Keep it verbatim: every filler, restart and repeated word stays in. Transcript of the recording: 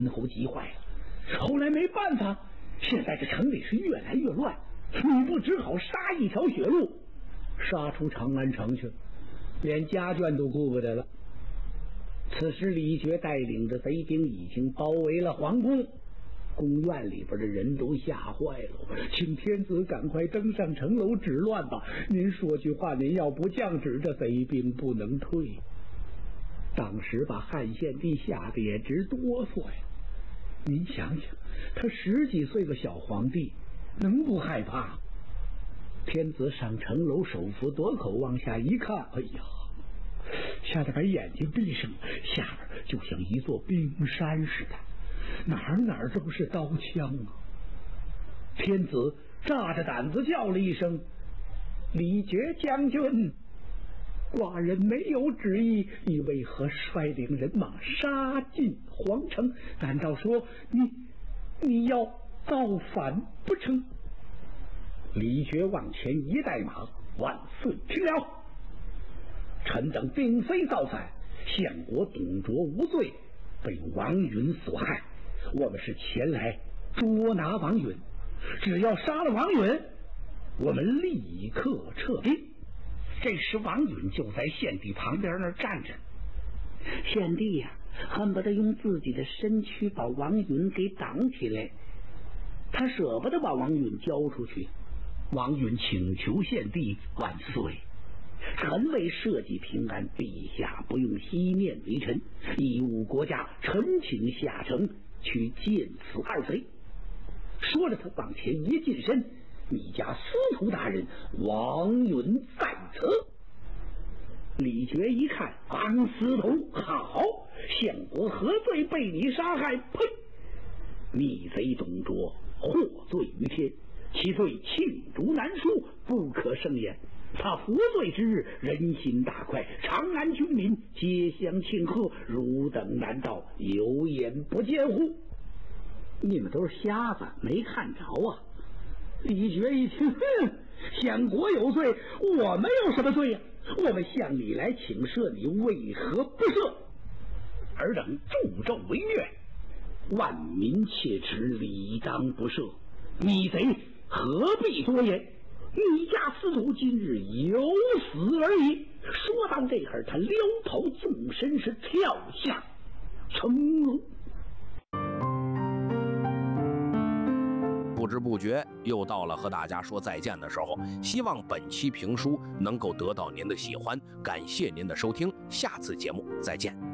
侯急坏了。后来没办法，现在这城里是越来越乱，吕布只好杀一条血路，杀出长安城去，连家眷都顾不得了。此时李傕带领着贼兵已经包围了皇宫，宫院里边的人都吓坏了，请天子赶快登上城楼止乱吧！您说句话，您要不降旨，这贼兵不能退。当时把汉献帝吓得也直哆嗦呀！您想想，他十几岁个小皇帝，能不害怕？天子上城楼，手扶垛口往下一看，哎呀，吓得把眼睛闭上，下边就像一座冰山似的，哪儿哪儿都是刀枪啊！天子炸着胆子叫了一声：“李傕将军，寡人没有旨意，你为何率领人马杀进皇城？难道说你你要造反不成？”李傕往前一带马：“万岁，听了！臣等并非造反，相国董卓无罪，被王允所害。我们是前来捉拿王允，只要杀了王允，我们立刻撤兵。”这时王允就在献帝旁边那儿站着，献帝呀、啊，恨不得用自己的身躯把王允给挡起来，他舍不得把王允交出去。王允请求献帝：“万岁，臣为社稷平安，陛下不用西面为臣，义务国家，臣请下城去见此二贼。”说着，他往前一近身：“你家司徒大人王允在此。”李傕一看，王司徒，好，相国何罪被你杀害？呸！逆贼董卓，获罪于天，其罪罄竹难书，不可胜言。他服罪之日，人心大快，长安军民皆相庆贺，汝等难道有眼不见乎？你们都是瞎子，没看着啊！李傕一听，哼，相国有罪，我们有什么罪呀、啊？我们向你来请赦，你为何不赦？尔等助纣为虐，万民切齿，理当不赦。你贼何必多言？你家司徒今日有死而已。说到这儿，他撩头纵身是跳下城楼。 不知不觉又到了和大家说再见的时候，希望本期评书能够得到您的喜欢，感谢您的收听，下次节目再见。